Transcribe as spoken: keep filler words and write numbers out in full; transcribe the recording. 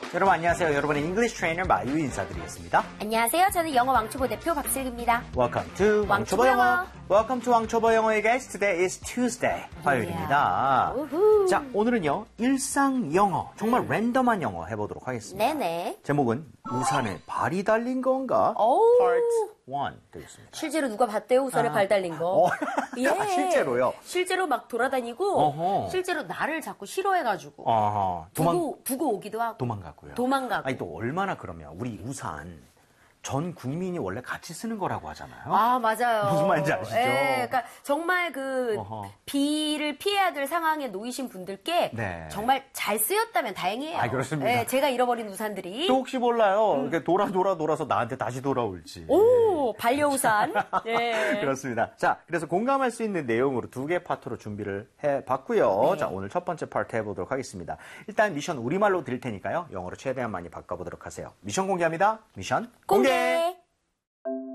여러분 안녕하세요. 여러분의 English Trainer 마유 인사드리겠습니다. 안녕하세요. 저는 영어 왕초보 대표 박슬기입니다. Welcome to 왕초보, 왕초보 영어. 영어. Welcome to 왕초보 영어의 guys. Today is Tuesday. 화요일입니다. 우후. 자, 오늘은요. 일상 영어. 정말 랜덤한 영어 해보도록 하겠습니다. 네네. 제목은 우산에 발이 달린 건가? 오우. Part 일 되겠습니다. 실제로 누가 봤대요? 우산에 아. 발 달린 거. 어. 예. 아, 실제로요? 실제로 막 돌아다니고 어허. 실제로 나를 자꾸 싫어해가지고 어허. 도망, 두고, 두고 오기도 하고 도망가고요. 도망가고. 아니, 또 얼마나 그러면 우리 우산 전 국민이 원래 같이 쓰는 거라고 하잖아요. 아, 맞아요. 무슨 말인지 아시죠? 예, 그러니까 정말 그 어허. 비를 피해야 될 상황에 놓이신 분들께 네. 정말 잘 쓰였다면 다행이에요. 아, 그렇습니다. 예, 제가 잃어버린 우산들이. 또 혹시 몰라요. 이렇게 돌아 돌아 돌아서 나한테 다시 돌아올지. 오, 반려우산. 예. 그렇습니다. 자, 그래서 공감할 수 있는 내용으로 두 개 파트로 준비를 해봤고요. 네. 자, 오늘 첫 번째 파트 해보도록 하겠습니다. 일단 미션 우리말로 드릴 테니까요. 영어로 최대한 많이 바꿔보도록 하세요. 미션 공개합니다. 미션 공개! 공개.